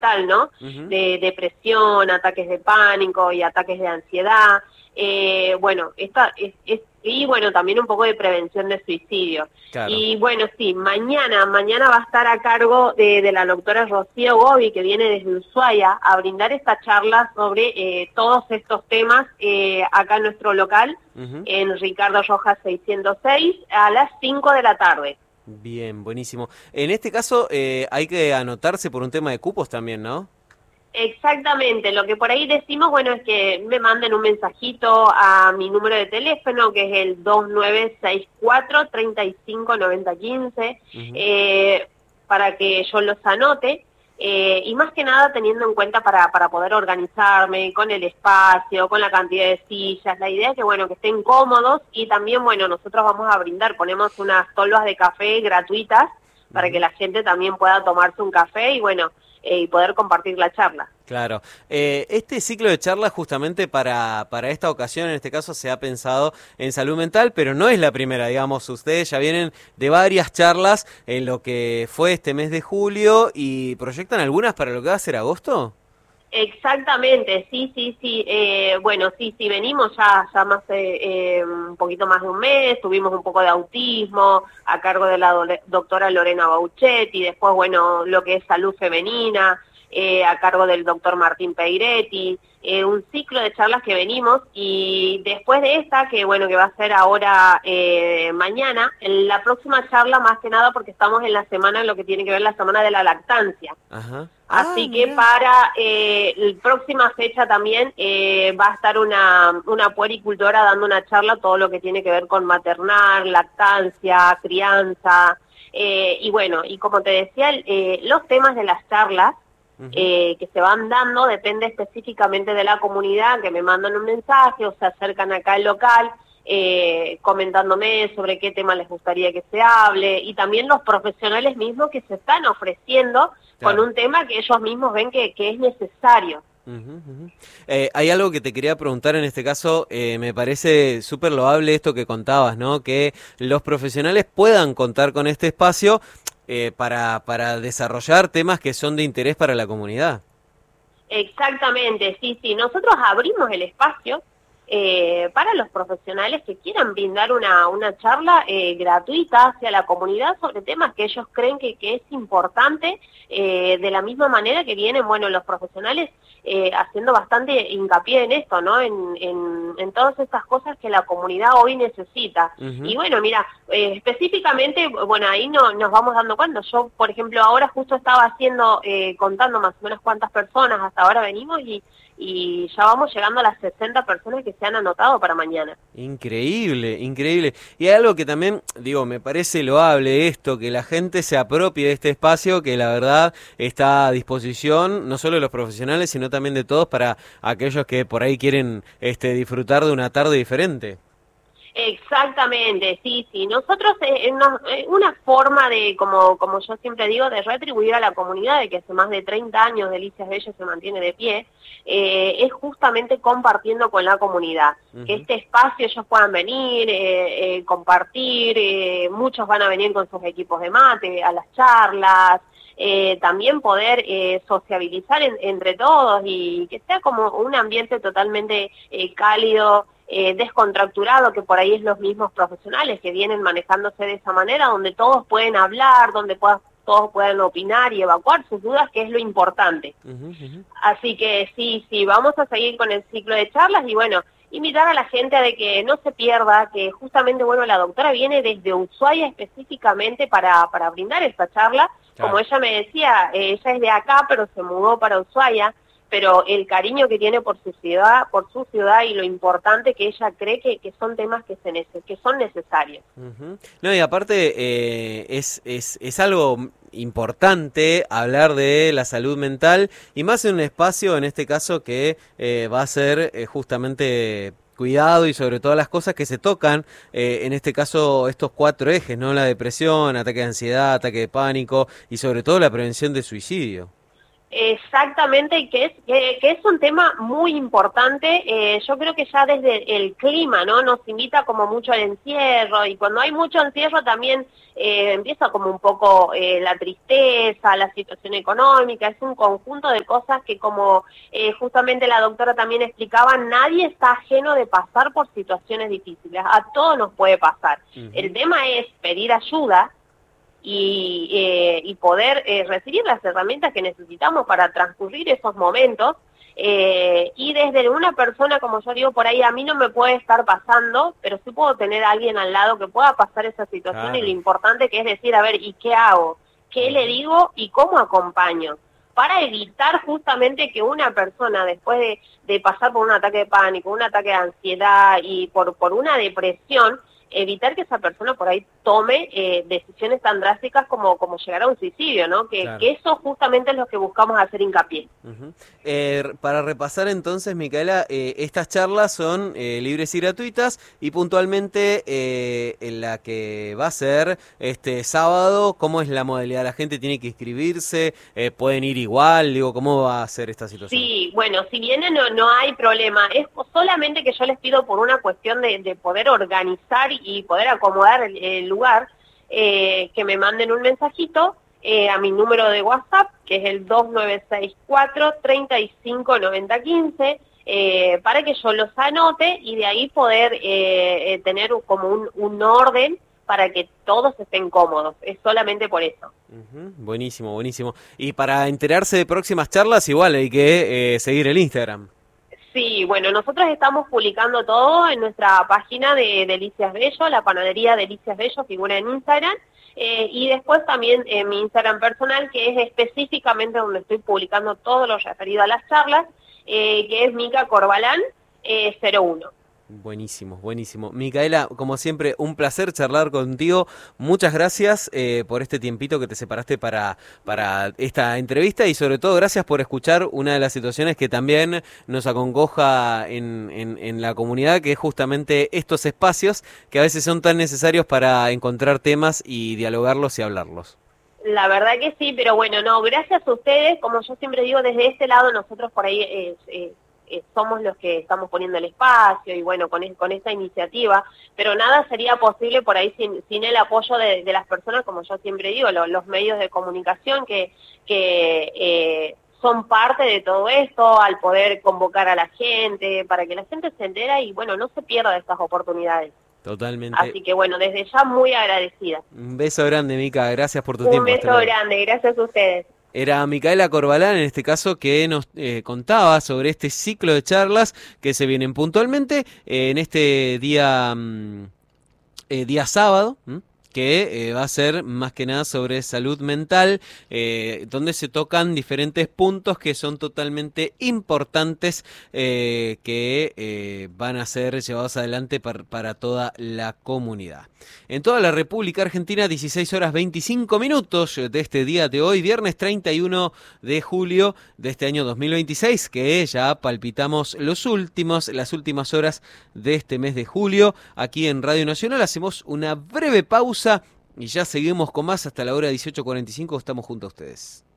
mental, ¿no? Ujú. De depresión, ataques de pánico y ataques de ansiedad. Bueno, y bueno, también un poco de prevención de suicidio. Claro. Y bueno, sí, mañana va a estar a cargo de la doctora Rocío Gobi, que viene desde Ushuaia, a brindar esta charla sobre todos estos temas acá en nuestro local, Ujú. en Ricardo Rojas 606, a las 5 de la tarde. Bien, buenísimo. En este caso hay que anotarse por un tema de cupos también, ¿no? Exactamente, lo que por ahí decimos, bueno, es que me manden un mensajito a mi número de teléfono, que es el 2964-359015, Ujú. para que yo los anote, y más que nada teniendo en cuenta para poder organizarme con el espacio, con la cantidad de sillas. La idea es que, bueno, que estén cómodos, y también, bueno, nosotros vamos a brindar, ponemos unas tolvas de café gratuitas para que Ujú. la gente también pueda tomarse un café y, bueno, y poder compartir la charla. Claro. Este ciclo de charlas justamente para esta ocasión, en este caso, se ha pensado en salud mental, pero no es la primera, digamos, ustedes ya vienen de varias charlas en lo que fue este mes de julio y proyectan algunas para lo que va a ser agosto. Exactamente, sí, sí, sí. Bueno, sí, sí, venimos ya más, un poquito más de un mes, tuvimos un poco de autismo a cargo de la doctora Lorena Bauchetti, después, bueno, lo que es salud femenina, a cargo del doctor Martín Peiretti, un ciclo de charlas que venimos, y después de esta, que bueno, que va a ser ahora mañana, en la próxima charla, más que nada porque estamos en la semana, en lo que tiene que ver la semana de la lactancia. Ajá. Ah, Así que mira. para la próxima fecha también va a estar una puericultora dando una charla, todo lo que tiene que ver con maternal, lactancia, crianza, y bueno, y como te decía, los temas de las charlas Ujú. que se van dando depende específicamente de la comunidad, que me mandan un mensaje o se acercan acá al local, comentándome sobre qué tema les gustaría que se hable, y también los profesionales mismos que se están ofreciendo con Claro. un tema que ellos mismos ven que es necesario. Ujú, ujú. Hay algo que te quería preguntar en este caso, me parece súper loable esto que contabas, ¿no? Que los profesionales puedan contar con este espacio para desarrollar temas que son de interés para la comunidad. Exactamente, sí, sí. Nosotros abrimos el espacio para los profesionales que quieran brindar una charla gratuita hacia la comunidad sobre temas que ellos creen que es importante, de la misma manera que vienen, bueno, los profesionales haciendo bastante hincapié en esto, ¿no? En todas estas cosas que la comunidad hoy necesita. Y Ujú. bueno, mira, específicamente, bueno, ahí no, nos vamos dando cuenta. Yo, por ejemplo, ahora justo estaba haciendo, contando más o menos cuántas personas hasta ahora venimos, y ya vamos llegando a las 60 personas que se han anotado para mañana. Increíble, increíble. Y hay algo que también, digo, me parece loable esto, que la gente se apropie de este espacio, que la verdad está a disposición, no solo de los profesionales, sino también de todos para aquellos que por ahí quieren disfrutar de una tarde diferente. Exactamente, sí, sí. Nosotros, una forma de, como yo siempre digo, de retribuir a la comunidad, de que hace más de 30 años Delicias Bellas se mantiene de pie, es justamente compartiendo con la comunidad. Que Ujú. este espacio ellos puedan venir, compartir, muchos van a venir con sus equipos de mate a las charlas, también poder sociabilizar entre todos, y que sea como un ambiente totalmente cálido, descontracturado, que por ahí es los mismos profesionales que vienen manejándose de esa manera, donde todos pueden hablar, donde todos pueden opinar y evacuar sus dudas, que es lo importante. Ujú, ujú. Así que sí, sí, vamos a seguir con el ciclo de charlas, y bueno, invitar a la gente a de que no se pierda, que justamente, bueno, la doctora viene desde Ushuaia específicamente para brindar esta charla. Como Claro. ella me decía, ella es de acá, pero se mudó para Ushuaia, pero el cariño que tiene por su ciudad, y lo importante que ella cree que son temas que son necesarios. Ujú. No, y aparte es algo importante hablar de la salud mental y más en un espacio, en este caso, que va a ser justamente cuidado y sobre todas las cosas que se tocan, en este caso estos cuatro ejes, ¿no? La depresión, ataque de ansiedad, ataque de pánico y sobre todo la prevención de suicidio. Exactamente, que es un tema muy importante. Yo creo que ya desde el clima, ¿no? Nos invita como mucho al encierro, y cuando hay mucho encierro también empieza como un poco la tristeza, la situación económica. Es un conjunto de cosas que, como justamente la doctora también explicaba, nadie está ajeno de pasar por situaciones difíciles, a todos nos puede pasar. El tema es pedir ayuda y poder recibir las herramientas que necesitamos para transcurrir esos momentos, y desde una persona, como yo digo, por ahí a mí no me puede estar pasando, pero sí puedo tener a alguien al lado que pueda pasar esa situación. Claro. Y lo importante que es decir, a ver, ¿y qué hago? ¿Qué le digo? ¿Y cómo acompaño? Para evitar justamente que una persona, después de pasar por un ataque de pánico, un ataque de ansiedad y por una depresión, evitar que esa persona por ahí tome decisiones tan drásticas como llegar a un suicidio, ¿no? Claro. Que eso justamente es lo que buscamos hacer hincapié. Para repasar entonces, Micaela, estas charlas son libres y gratuitas, y puntualmente en la que va a ser este sábado, ¿cómo es la modalidad? ¿La gente tiene que inscribirse? ¿Pueden ir igual? Digo, ¿cómo va a ser esta situación? Sí, bueno, si vienen no hay problema, es solamente que yo les pido por una cuestión de poder organizar y poder acomodar el lugar, que me manden un mensajito a mi número de WhatsApp, que es el 2964-359015, para que yo los anote y de ahí poder tener como un orden para que todos estén cómodos. Es solamente por eso. Buenísimo, buenísimo. Y para enterarse de próximas charlas, igual hay que seguir el Instagram. Sí, bueno, nosotros estamos publicando todo en nuestra página de Delicias Bello, la panadería Delicias Bello figura en Instagram, y después también en mi Instagram personal, que es específicamente donde estoy publicando todo lo referido a las charlas, que es Mica Corbalán 01. Buenísimo, buenísimo. Micaela, como siempre, un placer charlar contigo. Muchas gracias por este tiempito que te separaste para esta entrevista, y sobre todo gracias por escuchar una de las situaciones que también nos acongoja en la comunidad, que es justamente estos espacios que a veces son tan necesarios para encontrar temas y dialogarlos y hablarlos. La verdad que sí, pero bueno, no, gracias a ustedes. Como yo siempre digo, desde este lado nosotros por ahí somos los que estamos poniendo el espacio y bueno, con esta iniciativa, pero nada sería posible por ahí sin el apoyo de las personas, como yo siempre digo, los medios de comunicación que son parte de todo esto, al poder convocar a la gente, para que la gente se entera y bueno, no se pierda estas oportunidades. Totalmente. Así que bueno, desde ya muy agradecida. Un beso grande, Mica, gracias por tu tiempo. Un beso grande, gracias a ustedes. Era Micaela Corbalán, en este caso, que nos contaba sobre este ciclo de charlas que se vienen puntualmente en este día sábado, que va a ser más que nada sobre salud mental, donde se tocan diferentes puntos que son totalmente importantes, que van a ser llevados adelante para toda la comunidad. En toda la República Argentina, 16 horas 25 minutos de este día de hoy, viernes 31 de julio de este año 2026, que ya palpitamos las últimas horas de este mes de julio. Aquí en Radio Nacional hacemos una breve pausa y ya seguimos con más hasta la hora 18:45, estamos junto a ustedes.